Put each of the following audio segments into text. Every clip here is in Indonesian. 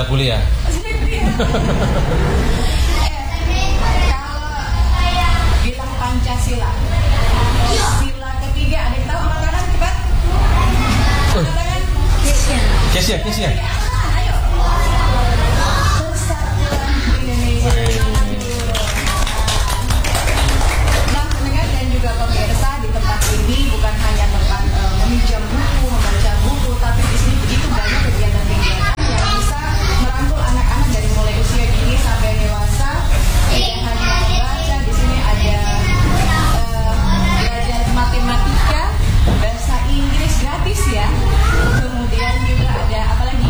sudah kuliah. Kalau bilang Pancasila, sila ketiga, ada yang tahu angkat cepat? Katakan. Kesia. Ayo. Persatuan Indonesia. Nah, pendengar dan juga pemirsa, di tempat ini bukan hanya tempat meminjam buku, membaca buku, tapi di sini begitu banyak kegiatan-kegiatan yang bisa merangkul anak-anak dari mulai usia dini sampai dewasa. Tidak hanya membaca, di sini ada belajar matematika, bahasa Inggris gratis ya. Kemudian juga ada apa lagi?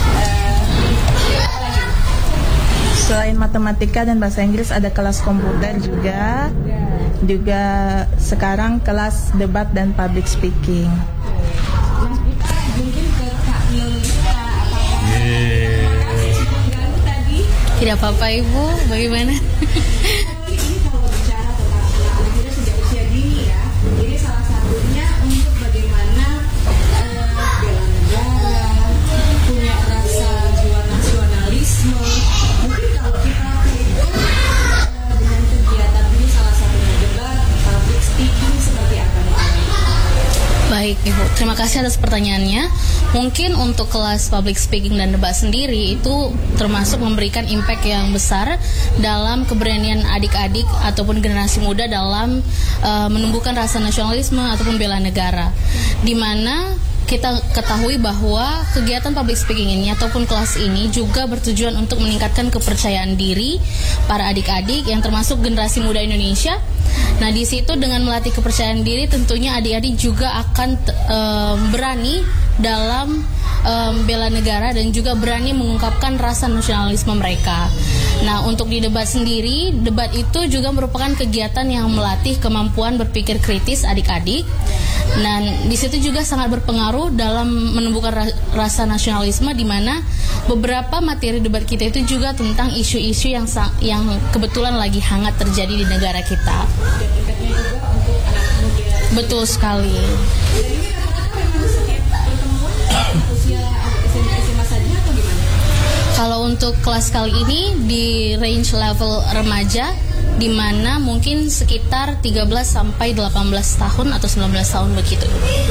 Selain matematika dan bahasa Inggris ada kelas komputer juga. Juga sekarang kelas debat dan public speaking. Nah, kita mungkin ke Kak Yolita, apakah masih mengganggu tadi? Tidak apa-apa Ibu, bagaimana? Ini kalau bicara tentang anak-anak kita sejak usia dini ya, ini salah satunya untuk bagaimana bela negara, punya rasa jiwa nasionalisme. Mungkin kalau kita hitung dengan kegiatan ini salah satunya debat, public speaking seperti apa nih? Baik Ibu, terima kasih atas pertanyaannya. Mungkin untuk kelas public speaking dan debat sendiri itu termasuk memberikan impact yang besar dalam keberanian adik-adik ataupun generasi muda dalam menumbuhkan rasa nasionalisme ataupun bela negara. Di mana kita ketahui bahwa kegiatan public speaking ini ataupun kelas ini juga bertujuan untuk meningkatkan kepercayaan diri para adik-adik yang termasuk generasi muda Indonesia. Nah, di situ dengan melatih kepercayaan diri tentunya adik-adik juga akan berani dalam bela negara dan juga berani mengungkapkan rasa nasionalisme mereka. Nah, untuk di debat sendiri, debat itu juga merupakan kegiatan yang melatih kemampuan berpikir kritis adik-adik. Dan di situ juga sangat berpengaruh dalam menumbuhkan rasa nasionalisme, di mana beberapa materi debat kita itu juga tentang isu-isu yang kebetulan lagi hangat terjadi di negara kita. Dan impactnya juga untuk anak muda. Betul sekali. Dan ini rata-rata memang setiap pertemuan usia SMA saja atau gimana? Kalau untuk kelas kali ini di range level remaja, di mana mungkin sekitar 13 sampai 18 tahun atau 19 tahun begitu.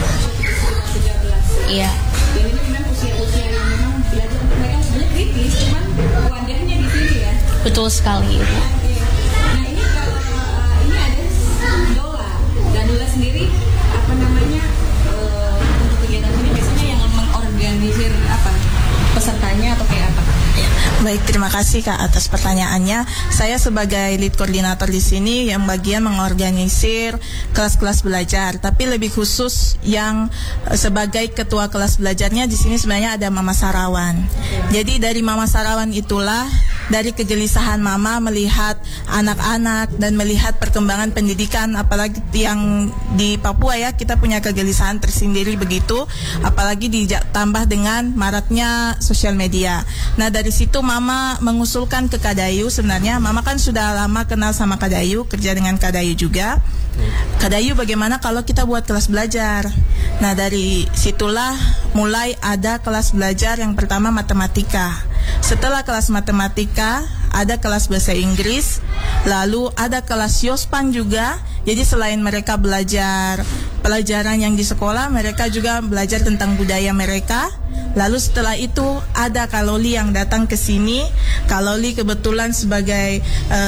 13. Iya. Dan ini memang usia-usia yang memang belajar mereka sebenarnya kritis, cuman wadahnya di sini ya. Betul sekali. Oke. Nah, ini kalau ini ada Dola. Dan Dola sendiri apa namanya untuk kegiatan ini biasanya yang mengorganisir apa? Pesertanya atau kayak apa? Baik, terima kasih Kak atas pertanyaannya. Saya sebagai lead koordinator di sini yang bagian mengorganisir kelas-kelas belajar, tapi lebih khusus yang sebagai ketua kelas belajarnya di sini sebenarnya ada Mama Sarawan. Jadi dari Mama Sarawan itulah, dari kegelisahan Mama melihat anak-anak dan melihat perkembangan pendidikan, apalagi yang di Papua ya, kita punya kegelisahan tersendiri begitu, apalagi ditambah dengan maraknya sosial media. Nah, dari situ Mama mengusulkan ke Kadayu. Sebenarnya Mama kan sudah lama kenal sama Kadayu, kerja dengan Kadayu juga. Kadayu, bagaimana kalau kita buat kelas belajar? Nah, dari situlah mulai ada kelas belajar yang pertama matematika. Setelah kelas matematika ada kelas bahasa Inggris, lalu ada kelas Yospan juga. Jadi selain mereka belajar pelajaran yang di sekolah, mereka juga belajar tentang budaya mereka. Lalu setelah itu ada Kaloli yang datang ke sini. Kaloli kebetulan sebagai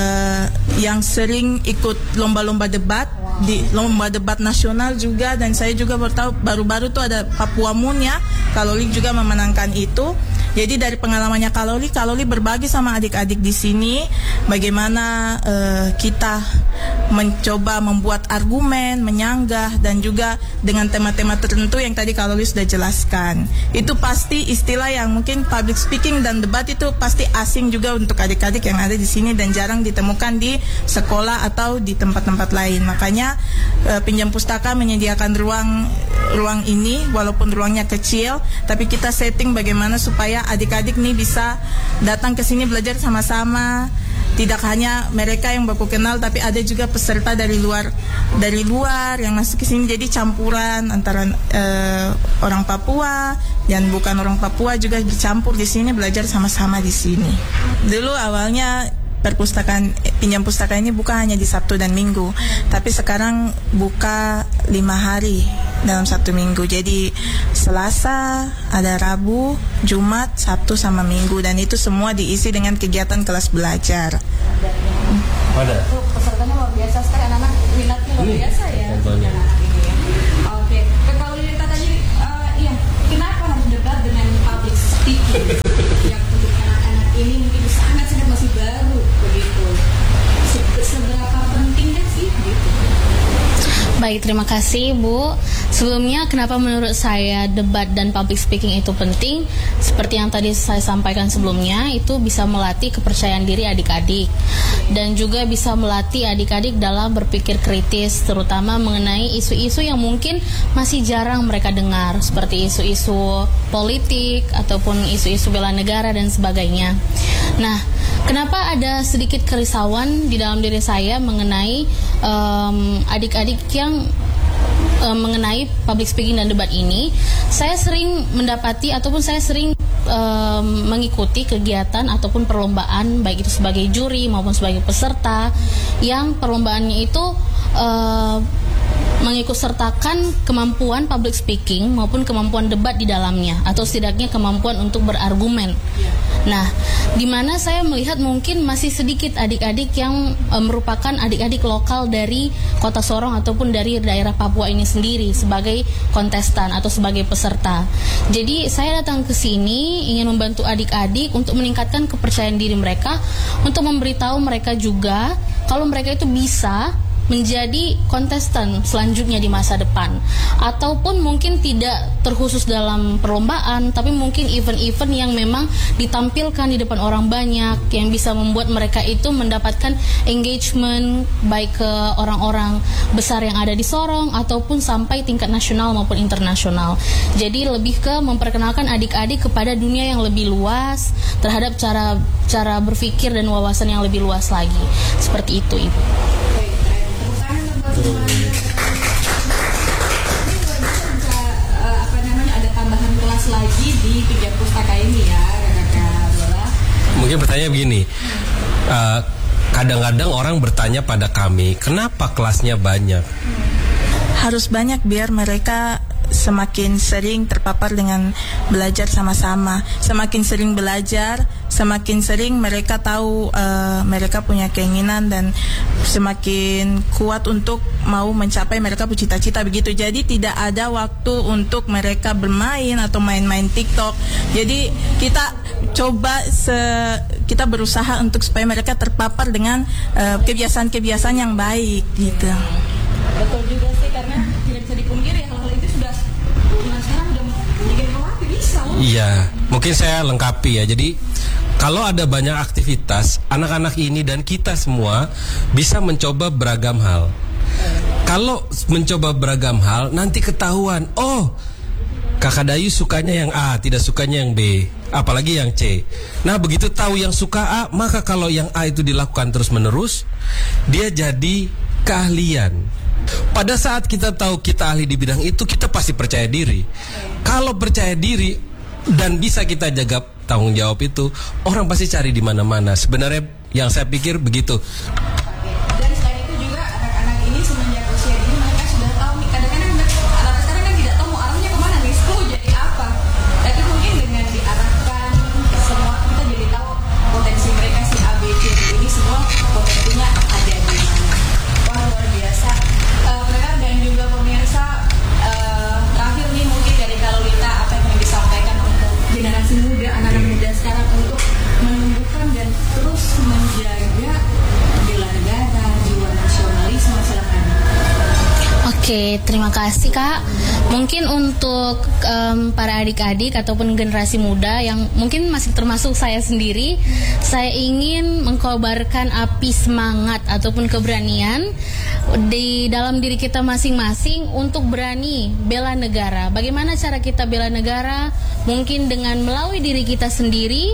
yang sering ikut lomba-lomba debat, di lomba debat nasional juga, dan saya juga baru-baru tuh ada Papua Moon ya. Kaloli juga memenangkan itu. Jadi dari pengalamannya Kaloli berbagi sama adik-adik di sini bagaimana kita mencoba membuat argumen, menyanggah, dan juga dengan tema-tema tertentu yang tadi Kaloli sudah jelaskan. Itu pasti istilah yang mungkin public speaking dan debat itu pasti asing juga untuk adik-adik yang ada di sini dan jarang ditemukan di sekolah atau di tempat-tempat lain. Makanya pinjam pustaka menyediakan ruang ini, walaupun ruangnya kecil, tapi kita setting bagaimana supaya adik-adik nih bisa datang ke sini belajar sama-sama. Tidak hanya mereka yang baku kenal, tapi ada juga peserta dari luar yang masuk ke sini. Jadi campuran antara orang Papua dan bukan orang Papua juga bercampur di sini, belajar sama-sama di sini. Dulu awalnya pinjam pustaka ini buka hanya di Sabtu dan Minggu, tapi sekarang buka 5 hari dalam 1 minggu. Jadi Selasa, ada Rabu, Jumat, Sabtu sama Minggu, dan itu semua diisi dengan kegiatan kelas belajar. Ada. Pesertanya luar biasa sekali, anak-anak minatnya luar biasa ya. Contohnya. Oke, kalau Lita tadi, iya, kenapa harus debat dengan public speaking yang untuk anak-anak ini mungkin sangat-sangat masih baru begitu. Seberapa penting kan sih gitu? Baik, terima kasih Bu. Sebelumnya, kenapa menurut saya debat dan public speaking itu penting? Seperti yang tadi saya sampaikan sebelumnya, itu bisa melatih kepercayaan diri adik-adik dan juga bisa melatih adik-adik dalam berpikir kritis, terutama mengenai isu-isu yang mungkin masih jarang mereka dengar, seperti isu-isu politik ataupun isu-isu bela negara dan sebagainya. Nah, kenapa ada sedikit kerisauan di dalam diri saya mengenai adik-adik yang mengenai public speaking dan debat ini? Saya sering mendapati ataupun saya sering mengikuti kegiatan ataupun perlombaan, baik itu sebagai juri maupun sebagai peserta, yang perlombaannya itu mengikutsertakan kemampuan public speaking maupun kemampuan debat di dalamnya, atau setidaknya kemampuan untuk berargumen. Nah, di mana saya melihat mungkin masih sedikit adik-adik yang merupakan adik-adik lokal dari Kota Sorong ataupun dari daerah Papua ini sendiri sebagai kontestan atau sebagai peserta. Jadi saya datang ke sini ingin membantu adik-adik untuk meningkatkan kepercayaan diri mereka, untuk memberitahu mereka juga kalau mereka itu bisa menjadi kontestan selanjutnya di masa depan, ataupun mungkin tidak terkhusus dalam perlombaan, tapi mungkin event-event yang memang ditampilkan di depan orang banyak, yang bisa membuat mereka itu mendapatkan engagement baik ke orang-orang besar yang ada di Sorong ataupun sampai tingkat nasional maupun internasional. Jadi lebih ke memperkenalkan adik-adik kepada dunia yang lebih luas terhadap cara berpikir dan wawasan yang lebih luas lagi. Seperti itu, Ibu. Ada tambahan kelas lagi di pinjam pustaka ini ya, Kakak Bola. Mungkin pertanyaan begini, kadang-kadang orang bertanya pada kami, kenapa kelasnya banyak? Harus banyak biar mereka semakin sering terpapar dengan belajar sama-sama. Semakin sering belajar, semakin sering mereka tahu mereka punya keinginan dan semakin kuat untuk mau mencapai mereka punya cita-cita begitu. Jadi tidak ada waktu untuk mereka bermain atau main-main TikTok. Jadi kita coba kita berusaha untuk supaya mereka terpapar dengan kebiasaan-kebiasaan yang baik gitu. Betul juga sih, karena tidak bisa dipungkiri hal-hal itu sudah sekarang udah bikin khawatir bisa. Iya, mungkin saya lengkapi ya. Jadi kalau ada banyak aktivitas, anak-anak ini dan kita semua bisa mencoba beragam hal. Kalau mencoba beragam hal, nanti ketahuan, oh Kakak Dayu sukanya yang A, tidak sukanya yang B, apalagi yang C. Nah, begitu tahu yang suka A, maka kalau yang A itu dilakukan terus-menerus, dia jadi keahlian. Pada saat kita tahu kita ahli di bidang itu, kita pasti percaya diri. Kalau percaya diri dan bisa kita jaga tanggung jawab itu, orang pasti cari di mana-mana. Sebenarnya yang saya pikir begitu. Dan selain itu juga anak-anak ini semenjak usia ini mereka sudah tahu nih, kadang-kadang anak sekarang kan tidak tahu mau arahnya kemana nih, sekolah jadi apa. Tapi mungkin dengan diarahkan semua, kita jadi tahu potensi mereka si A, B, C, D ini semua potensinya ada di mana. Wah, luar biasa. Mereka dan juga pemirsa, terakhir nih mungkin dari Kalolita, apa yang ingin disampaikan untuk generasi muda, anak-anak muda sekarang untuk menumbuhkan dan terus menjaga bela negara, jiwa nasionalisme, silakan. Oke, terima kasih Kak. Mungkin untuk para adik-adik ataupun generasi muda yang mungkin masih termasuk saya sendiri, saya ingin mengkobarkan api semangat ataupun keberanian di dalam diri kita masing-masing untuk berani bela negara. Bagaimana cara kita bela negara? Mungkin dengan melalui diri kita sendiri,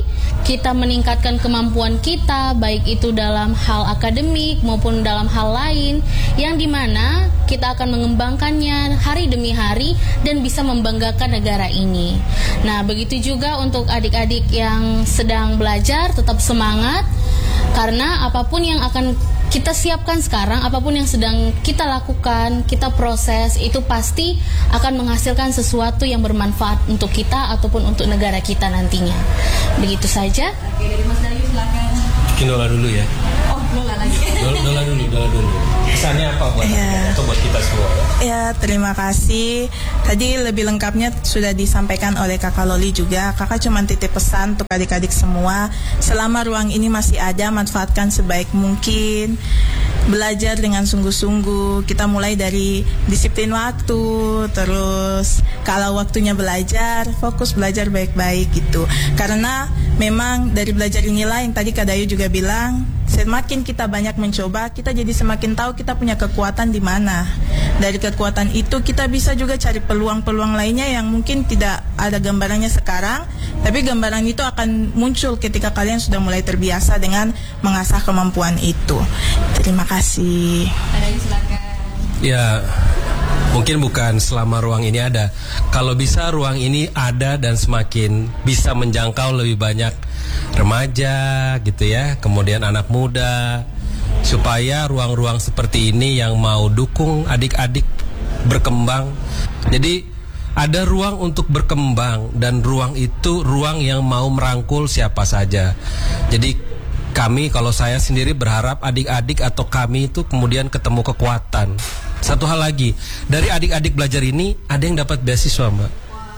kita meningkatkan kemampuan kita, baik itu dalam hal akademik maupun dalam hal lain, yang dimana kita akan mengembangkannya hari demi hari dan bisa membanggakan negara ini. Nah, begitu juga untuk adik-adik yang sedang belajar, tetap semangat, karena apapun yang akan kita siapkan sekarang, apapun yang sedang kita lakukan, kita proses, itu pasti akan menghasilkan sesuatu yang bermanfaat untuk kita ataupun untuk negara kita nantinya. Begitu saja. Oke, dari Mas Dayu silakan. Mungkin Lola dulu ya. Oh, Lola lagi. Dola dulu. Kesannya apa buat atau buat kita semua? Ya, terima kasih. Tadi lebih lengkapnya sudah disampaikan oleh Kakak Loli juga. Kakak cuma titip pesan untuk adik-adik semua. Selama ruang ini masih ada, manfaatkan sebaik mungkin. Belajar dengan sungguh-sungguh. Kita mulai dari disiplin waktu, terus kalau waktunya belajar, fokus belajar baik-baik gitu. Karena memang dari belajar inilah yang tadi Kak Dayu juga bilang, semakin kita banyak mencoba, kita jadi semakin tahu kita punya kekuatan di mana. Dari kekuatan itu kita bisa juga cari peluang-peluang lainnya yang mungkin tidak ada gambarannya sekarang, tapi gambaran itu akan muncul ketika kalian sudah mulai terbiasa dengan mengasah kemampuan itu. Terima kasih. Ada yang silakan. Ya, mungkin bukan selama ruang ini ada. Kalau bisa ruang ini ada dan semakin bisa menjangkau lebih banyak remaja gitu ya, kemudian anak muda, supaya ruang-ruang seperti ini yang mau dukung adik-adik berkembang. Jadi ada ruang untuk berkembang, dan ruang itu ruang yang mau merangkul siapa saja. Jadi kami, kalau saya sendiri berharap adik-adik atau kami itu kemudian ketemu kekuatan. Satu hal lagi, dari adik-adik belajar ini ada yang dapat beasiswa, Mbak.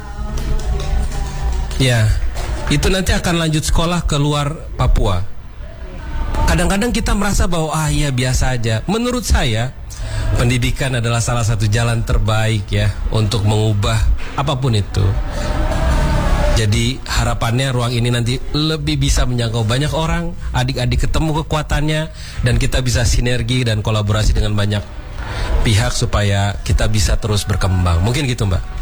Ya, itu nanti akan lanjut sekolah ke luar Papua. Kadang-kadang kita merasa bahwa ya biasa aja. Menurut saya, pendidikan adalah salah satu jalan terbaik ya untuk mengubah apapun itu. Jadi harapannya ruang ini nanti lebih bisa menjangkau banyak orang, adik-adik ketemu kekuatannya, dan kita bisa sinergi dan kolaborasi dengan banyak pihak supaya kita bisa terus berkembang. Mungkin gitu, Mbak.